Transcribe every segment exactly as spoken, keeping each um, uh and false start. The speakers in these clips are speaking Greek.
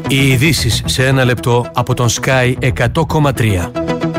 Οι ειδήσεις σε ένα λεπτό από τον Sky εκατό κόμμα τρία.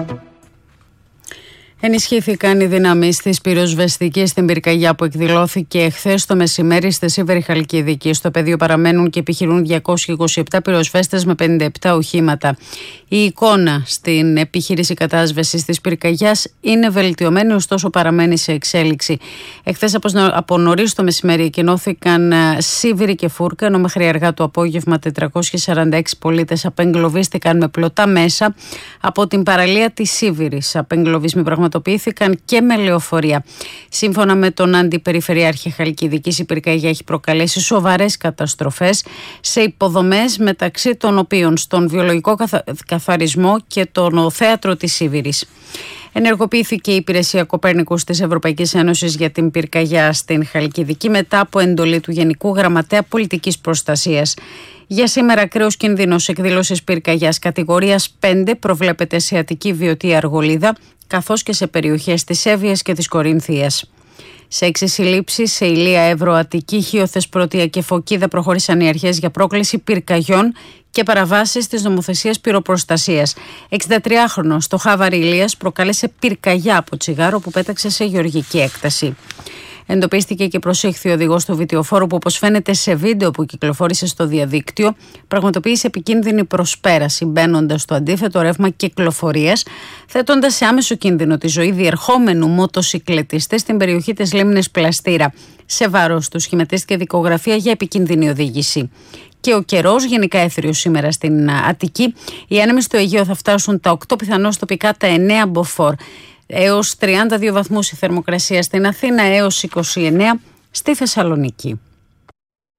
Ενισχύθηκαν οι δυνάμεις της πυροσβεστικής στην πυρκαγιά που εκδηλώθηκε εχθές το μεσημέρι στη Σίβηρη Χαλκιδική. Στο πεδίο παραμένουν και επιχειρούν διακόσιοι είκοσι επτά πυροσβέστες με πενήντα επτά οχήματα. Η εικόνα στην επιχείρηση κατάσβεσης της πυρκαγιάς είναι βελτιωμένη, ωστόσο παραμένει σε εξέλιξη. Εχθές από νωρίς το μεσημέρι εκκοινώθηκαν Σίβηρη και Φούρκα, ενώ μέχρι αργά το απόγευμα τετρακόσιοι σαράντα έξι πολίτες απεγκλωβίστηκαν με πλωτά μέσα από την παραλία της Σίβηρης. Απεγκλωβισμοί πραγματοποιήθηκαν και με λεωφορεία. Σύμφωνα με τον Αντιπεριφερειάρχη Χαλκιδικής, η πυρκαγιά έχει προκαλέσει σοβαρές καταστροφές σε υποδομές, μεταξύ των οποίων στον βιολογικό καθαρισμό και τον θέατρο της Σίβηρης. Ενεργοποιήθηκε η Υπηρεσία Κοπέρνικους της Ευρωπαϊκής Ένωσης για την πυρκαγιά στην Χαλκιδική μετά από εντολή του Γενικού Γραμματέα Πολιτικής Προστασίας. Για σήμερα, ακραίος κίνδυνος εκδήλωσης πυρκαγιάς κατηγορίας πέντε προβλέπεται σε Αττική, Βιωτή, Αργολίδα, καθώς και σε περιοχές της Εύβοιας και της Κορινθίας. Σε έξι συλλήψεις σε Ηλία, Εύρο, Αττική, Χίο, Θεσπρωτεία και Φωκίδα προχώρησαν οι αρχές για πρόκληση πυρκαγιών και παραβάσεις της νομοθεσίας πυροπροστασίας. εξηντατριάχρονος στο Χάβαρη Ηλίας προκάλεσε πυρκαγιά από τσιγάρο που πέταξε σε γεωργική έκταση. Εντοπίστηκε και προσήχθη ο οδηγός του βιτιοφόρου που, όπως φαίνεται σε βίντεο που κυκλοφόρησε στο διαδίκτυο, πραγματοποίησε επικίνδυνη προσπέραση μπαίνοντας στο αντίθετο ρεύμα κυκλοφορίας, θέτοντας σε άμεσο κίνδυνο τη ζωή διερχόμενου μοτοσικλετιστή στην περιοχή της λίμνης Πλαστήρα. Σε βάρος του σχηματίστηκε δικογραφία για επικίνδυνη οδήγηση. Και ο καιρός γενικά έθριος σήμερα στην Αττική. Οι άνεμοι στο Αιγαίο θα φτάσουν τα οκτώ, πιθανώς τοπικά τα εννέα μποφόρ. Έως τριάντα δύο βαθμούς η θερμοκρασία στην Αθήνα, έως είκοσι εννέα στη Θεσσαλονίκη.